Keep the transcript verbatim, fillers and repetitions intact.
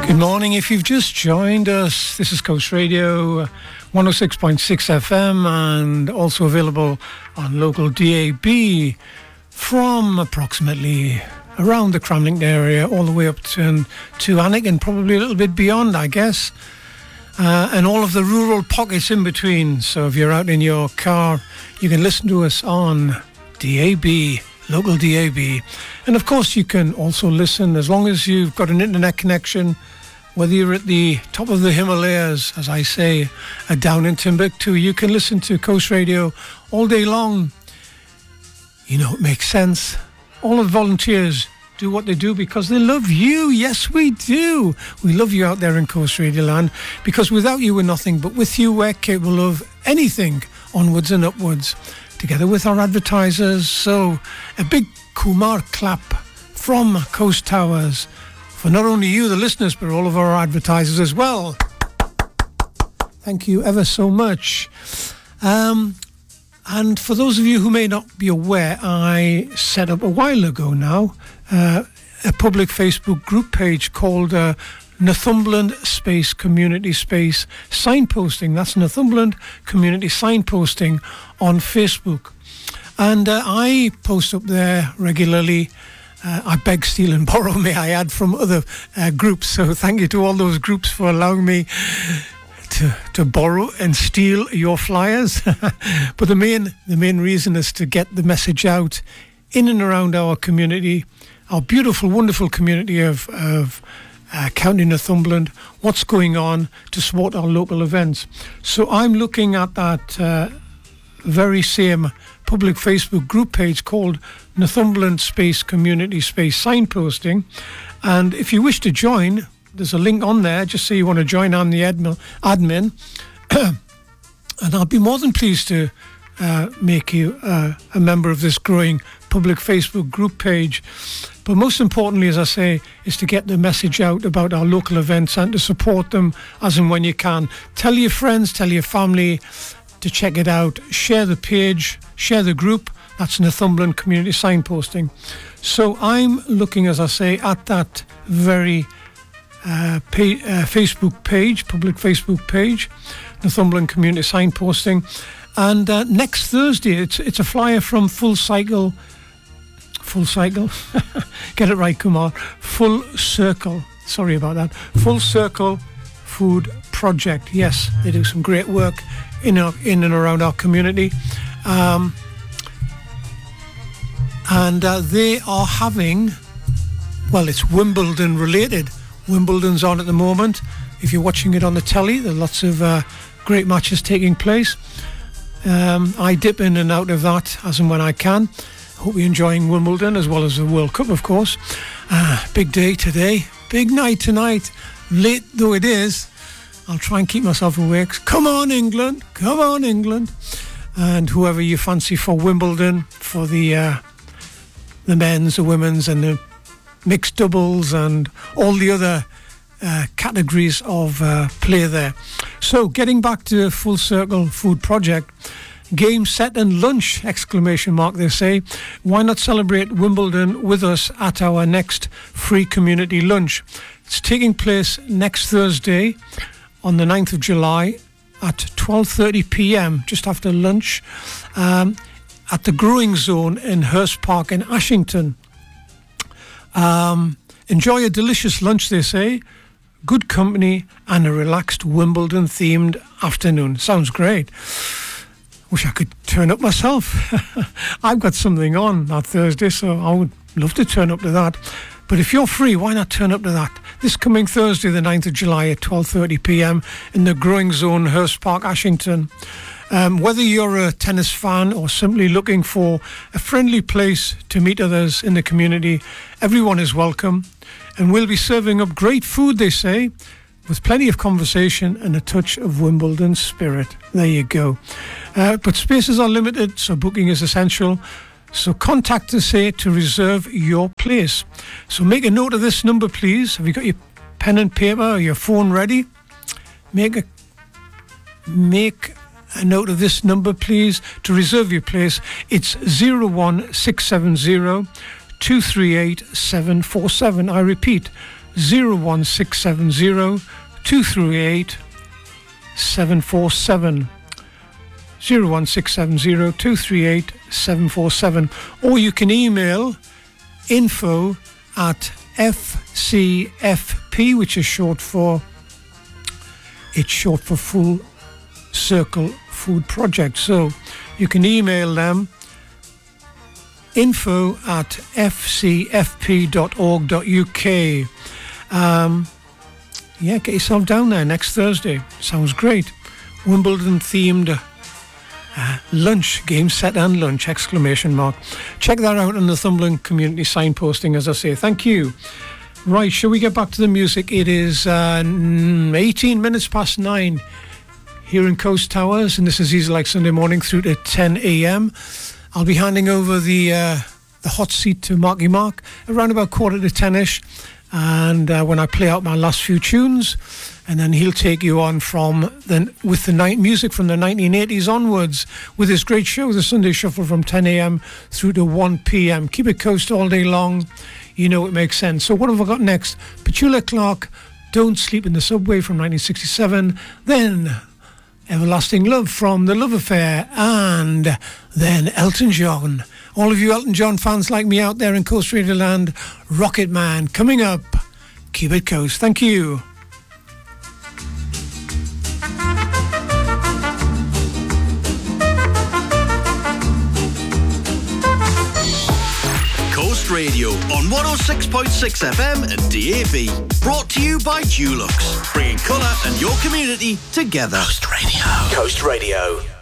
Good morning. If you've just joined us, this is Coast Radio one oh six point six F M and also available on local D A B from approximately around the Cramlington area all the way up to, to Alnwick and probably a little bit beyond, I guess, uh, and all of the rural pockets in between. So if you're out in your car, you can listen to us on D A B, local D A B. And of course you can also listen, as long as you've got an internet connection, whether you're at the top of the Himalayas, as I say, uh, down in Timbuktu, you can listen to Coast Radio all day long. You know, it makes sense. All of the volunteers do what they do because they love you. Yes, we do. We love you out there in Coast Radio land, because without you, we're nothing. But with you, we're capable of anything, onwards and upwards, together with our advertisers. So a big Kumar clap from Coast Towers for not only you, the listeners, but all of our advertisers as well. Thank you ever so much. Um, and for those of you who may not be aware, I set up a while ago now uh, a public Facebook group page called uh, Northumberland Space Community Space Signposting. That's Northumberland Community Signposting on Facebook. And uh, I post up there regularly. Uh, I beg, steal and borrow, may I add, from other uh, groups. So thank you to all those groups for allowing me to to borrow and steal your flyers. But the main the main reason is to get the message out in and around our community, our beautiful, wonderful community of, of uh, County Northumberland, what's going on to support our local events. So I'm looking at that uh, very same public Facebook group page called Northumberland Space Community Space Signposting, and if you wish to join, there's a link on there. Just say you want to join. I'm the admin, admin and I'll be more than pleased to uh, make you uh, a member of this growing public Facebook group page. But most importantly, as I say, is to get the message out about our local events and to support them as and when you can. Tell your friends, tell your family to check it out. Share the page, share the group. That's Northumberland Community Signposting. So I'm looking, as I say, at that very uh, pay, uh, Facebook page, public Facebook page, Northumberland Community Signposting. And uh, next Thursday, it's it's a flyer from Full Cycle, Full Cycle, get it right, Kumar, Full Circle, sorry about that, Full Circle Food Project. Yes, they do some great work in our, in and around our community. Um, and uh, they are having, well, it's Wimbledon related. Wimbledon's on at the moment. If you're watching it on the telly, there are lots of uh, great matches taking place. Um, I dip in and out of that as and when I can. Hope you're enjoying Wimbledon as well as the World Cup, of course. Uh, big day today, big night tonight. Late though it is, I'll try and keep myself awake. Come on, England, come on, England. And whoever you fancy for Wimbledon, for the uh, the men's, the women's and the mixed doubles and all the other uh, categories of uh, play there. So getting back to Full Circle Food Project, game, set and lunch, exclamation mark they say. Why not celebrate Wimbledon with us at our next free community lunch? It's taking place next Thursday on the ninth of July at twelve thirty p.m, just after lunch, um, at the Growing Zone in Hurst Park in Ashington. Um, enjoy a delicious lunch, they say, good company and a relaxed Wimbledon-themed afternoon. Sounds great. Wish I could turn up myself. I've got something on that Thursday, so I would love to turn up to that. But if you're free, why not turn up to that? This coming Thursday, the ninth of July at twelve thirty p.m. in the Growing Zone, Hurst Park, Ashington. Um, whether you're a tennis fan or simply looking for a friendly place to meet others in the community, everyone is welcome. And we'll be serving up great food, they say, with plenty of conversation and a touch of Wimbledon spirit. There you go. Uh, but spaces are limited, so booking is essential. So contact us here to reserve your place. So make a note of this number, please. Have you got your pen and paper or your phone ready? Make a make a note of this number, please, to reserve your place. It's zero one six seven zero two three eight seven four seven. I repeat, zero one six seven zero two three eight seven four seven. zero one six seven zero two three eight seven four seven, or you can email info at F C F P, which is short for it's short for Full Circle Food Project. So you can email them info at f c f p dot org dot u k. Um, yeah, get yourself down there next Thursday. Sounds great. Wimbledon themed Uh, lunch, game set and lunch, exclamation mark. Check that out on the Northumberland community signposting, as I say. Thank you. Right, shall we get back to the music? It is uh, eighteen minutes past nine here in Coast Towers, and this is Easy Like Sunday Morning through to ten a.m. I'll be handing over the uh, the hot seat to Marky Mark around about quarter to ten-ish, and uh, when I play out my last few tunes, and then he'll take you on from the, with the night music from the nineteen eighties onwards with his great show, the Sunday Shuffle, from ten a.m. through to one p.m. Keep it coast all day long. You know it makes sense. So what have I got next? Petula Clark, Don't Sleep in the Subway from nineteen sixty-seven. Then Everlasting Love from The Love Affair. And then Elton John. All of you Elton John fans like me out there in Coast Radio Land, Rocket Man coming up. Keep it coast. Thank you. Radio on one oh six point six F M and D A B. Brought to you by Dulux, bringing colour and your community together. Coast Radio. Coast Radio.